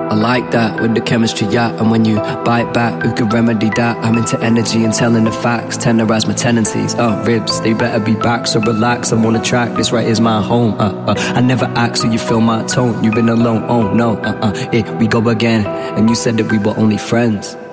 I like that with the chemistry, yeah. And when you bite back, who can remedy that? I'm into energy and telling the facts, tenderize my tendencies. Ribs, they better be back, so relax. I'm on the track, this right is my home. I never act, so you feel my tone. You've been alone, oh no, we go again. And you said that we were only friends.